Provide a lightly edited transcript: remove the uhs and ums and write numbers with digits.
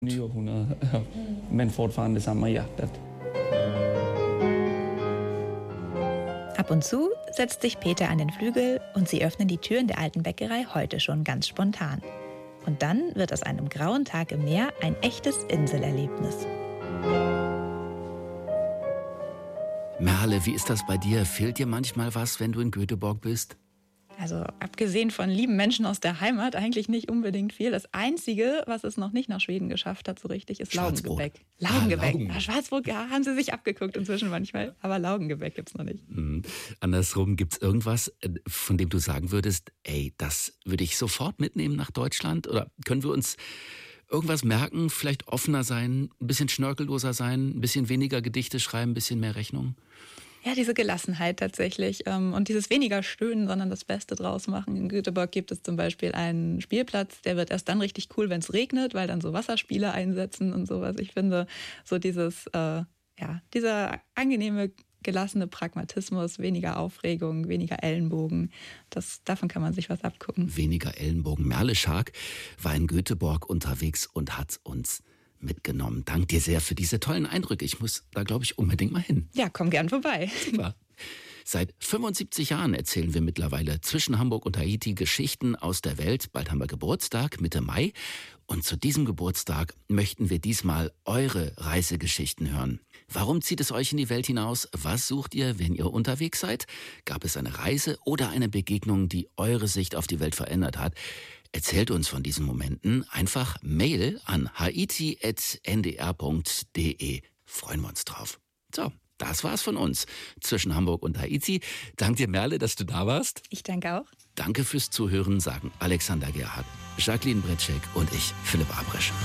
nye århundrede, men fortfarande samma hjärtat. Ab und zu setzt sich Peter an den Flügel und sie öffnen die Türen der alten Bäckerei heute schon ganz spontan. Und dann wird aus einem grauen Tag im Meer ein echtes Inselerlebnis. Merle, wie ist das bei dir? Fehlt dir manchmal was, wenn du in Göteborg bist? Also abgesehen von lieben Menschen aus der Heimat eigentlich nicht unbedingt viel. Das Einzige, was es noch nicht nach Schweden geschafft hat, so richtig, ist Schwarzbrot. Laugengebäck. Laugengebäck. Laugen. Ja, Schwarzbrot haben sie sich abgeguckt inzwischen manchmal. Aber Laugengebäck gibt's noch nicht. Andersrum, gibt's irgendwas, von dem du sagen würdest, ey, das würde ich sofort mitnehmen nach Deutschland? Oder können wir uns irgendwas merken, vielleicht offener sein, ein bisschen schnörkelloser sein, ein bisschen weniger Gedichte schreiben, ein bisschen mehr Rechnung? Ja, diese Gelassenheit tatsächlich und dieses weniger Stöhnen, sondern das Beste draus machen. In Göteborg gibt es zum Beispiel einen Spielplatz, der wird erst dann richtig cool, wenn es regnet, weil dann so Wasserspiele einsetzen und sowas. Ich finde, so dieser angenehme, gelassene Pragmatismus, weniger Aufregung, weniger Ellenbogen, davon kann man sich was abgucken. Weniger Ellenbogen. Merle Schark war in Göteborg unterwegs und hat uns mitgenommen. Dank dir sehr für diese tollen Eindrücke. Ich muss da, glaube ich, unbedingt mal hin. Ja, komm gern vorbei. Super. Seit 75 Jahren erzählen wir mittlerweile zwischen Hamburg und Haiti Geschichten aus der Welt. Bald haben wir Geburtstag, Mitte Mai. Und zu diesem Geburtstag möchten wir diesmal eure Reisegeschichten hören. Warum zieht es euch in die Welt hinaus? Was sucht ihr, wenn ihr unterwegs seid? Gab es eine Reise oder eine Begegnung, die eure Sicht auf die Welt verändert hat? Erzählt uns von diesen Momenten. Einfach Mail an haiti@ndr.de. Freuen wir uns drauf. So, das war's von uns zwischen Hamburg und Haiti. Danke dir, Merle, dass du da warst. Ich danke auch. Danke fürs Zuhören, sagen Alexander Gerhardt, Jacqueline Bretschek und ich, Philipp Abrisch.